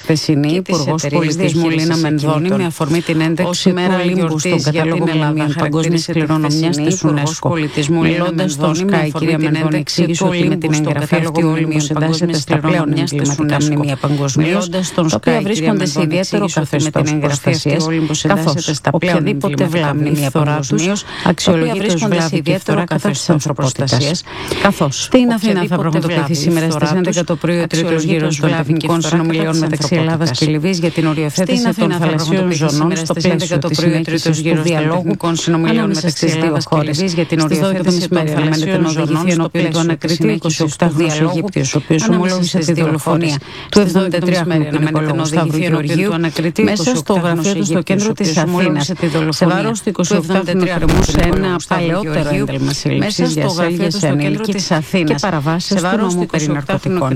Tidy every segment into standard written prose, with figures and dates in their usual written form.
Χθεσινή Υπουργός Πολιτισμού Λίνα Μενδώνη, με αφορμή την ένταξη του Ολύμπου στον κατάλογο μνημείων παγκόσμιας κληρονομιάς της UNESCO. Μιλώντας στον Sky, η κυρία Μενδώνη εξήγησε ότι με την εγγραφή αυτή ο Ολύμπος εντάσσεται στα πλέον εμβληματικά μνημεία παγκοσμίως, τα οποία βρίσκονται σε ιδιαίτερο καθεστώς προστασίας, καθώς οποιαδήποτε βλάβη ή φθορά τους αξιολογείται ως βλάβη και φθορά κατά της ανθρωπότητας. Καθώς στην Αθήνα θα πραγματοποιηθεί σήμερα στις 11 το πρωί ο τρίτος γύρος των τεχνικών συνομιλιών μεταξύ Ελλάδας και Λιβύης για την οριοθέτηση των θαλασσίων ζωνών στο πλαίσιο της συνέχισης του διαλόγου ανάμεσα στις δύο χώρες. Στις 12 το μεσημέρι αναμένεται να οδηγηθεί ενώπιον του ανακριτή 28χρονος Αιγύπτιος, ο οποίος ομολόγησε τη δολοφονία του 73χρονου Νικολαού Σταύρου Γεωργίου μέσα στο γραφείο του στο κέντρο της Αθήνας. Σε βάρος του 28χρονου κρεμούσε ένα παλαιότερο ένταλμα σύλληψης για ασέλγεια σε ανήλικη και παραβάσεις του νόμου περί ναρκωτικών.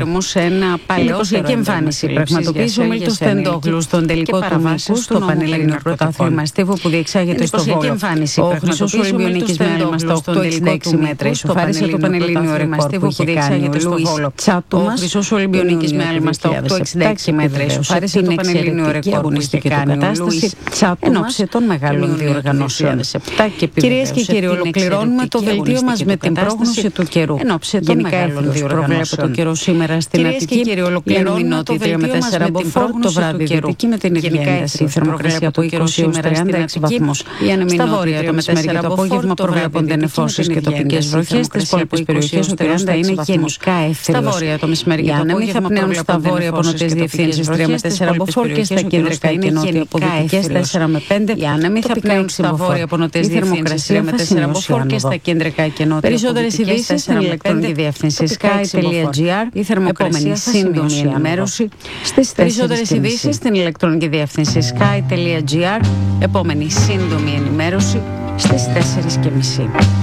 Την εντυπωσιακή εμφάνιση πραγματοποίησε ο Μίλτος Τεντόγλου στον τελικό του μήκου στο Πανελλήνιο Πρωτάθλημα Στίβου που διεξάγεται στο Βόλο. Ο Χρυσός Ολυμπιονίκης με άλμα στα 8,66 μέτρα ισοφάρισε το Πανελλήνιο ρεκόρ που είχε κάνει ο Λούις Τσάτουμας. Ο Χρυσός Ολυμπιονίκης με άλμα στα 8,66 μέτρα ισοφάρισε το Πανελλήνιο ρεκόρ που είχε κάνει ο Λούις Τσάτουμας εν ώψη των μεγάλων διοργανώσεων. Κυρίες και κύριοι, ολοκληρώνουμε το δελτίο μας με την πρόγνωση του καιρού. Γενικά προβλέπεται το καιρό σήμερα στην Αττική. Λένουν νότια με 4 μποφόρ το βράδυ δυτική με την ίδια ένταση. Η θερμοκρασία από 20 έως 36 βαθμούς. Στα βόρεια το μεσημέρι και το απόγευμα προβλέπονται νεφώσεις και τοπικές βροχές. Στις υπόλοιπες περιοχές ο 30 είναι γενικά εύθερος. Στα βόρεια το μεσημέρι και το απόγευμα θα πνέουν στα βόρεια από νοτιές διευθύνσεις 3 με 4 μποφόρ και στα κεντρικά και νότια από δυτικές 4 με 5. Οι άνεμοι θα πνέουν στα βόρεια από νοτιές διευθύνσεις 3 με 4 μποφόρ και στα κεντρικά και νότια. Περισσότερες ειδήσεις στην ηλεκτρονική διεύθυνση sky.gr. Η θερμοκρασία σύντομη ενημέρωση στις 4:30. Περισσότερες ειδήσεις στην ηλεκτρονική διεύθυνση sky.gr. Επόμενη σύντομη ενημέρωση στις 4:30.